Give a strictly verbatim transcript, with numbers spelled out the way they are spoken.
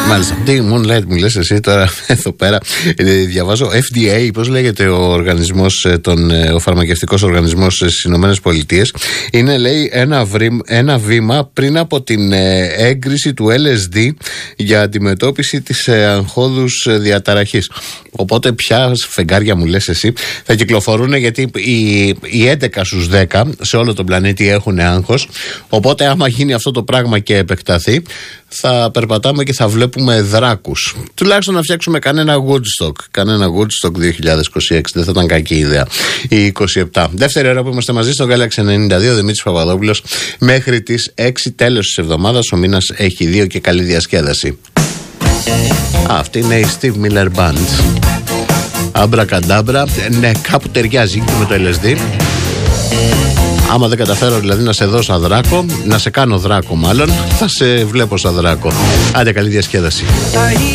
Μάλιστα. Τι Moonlight μου λες εσύ τώρα εδώ πέρα. Διαβάζω εφ ντι έι, πώς λέγεται ο οργανισμός, τον, ο φαρμακευτικός οργανισμός στις Ηνωμένες Πολιτείες. Είναι, λέει, ένα, βρή, ένα βήμα πριν από την έγκριση του ελ ες ντι για αντιμετώπιση της αγχώδους διαταραχής. Οπότε πια φεγγάρια μου λες εσύ θα κυκλοφορούν, γιατί οι, οι έντεκα στους δέκα σε όλο τον πλανήτη έχουν άγχος. Οπότε άμα γίνει αυτό το πράγμα και επεκταθεί, θα περπατάμε και θα βλέπουμε δράκους. Τουλάχιστον να φτιάξουμε κανένα Woodstock. Κανένα Woodstock δύο χιλιάδες είκοσι έξι. Δεν θα ήταν κακή ιδέα. Η είκοσι επτά. Δεύτερη ώρα που είμαστε μαζί στο Galaxy ενενήντα δύο. Δημήτρης Παπαδόπουλος. Μέχρι τις έξι τέλος της εβδομάδας. Ο μήνας έχει δύο και καλή διασκέδαση. Α, αυτή είναι η Steve Miller Band. Αμπρακαντάμπρα. Ναι, κάπου ταιριάζει και με το ελ ες ντι. Άμα δεν καταφέρω δηλαδή να σε δω σαν δράκο, να σε κάνω δράκο μάλλον, θα σε βλέπω σαν δράκο. Άντε, καλή διασκέδαση.